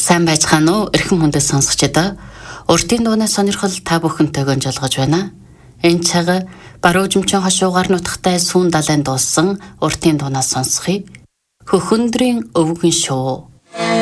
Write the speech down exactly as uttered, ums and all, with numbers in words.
Сайн байцгаана уу? Эрхэм хүндэт сонсогчдоо. Уртын дууны сонирхол та бүхэнтэйг жолгож байна. Энэ цаг баруужимчин хошуугаар нутагтай сүүн далайн дуулсан уртын дуунаас сонсхий. Хөхөндрийн өвгөн шуу.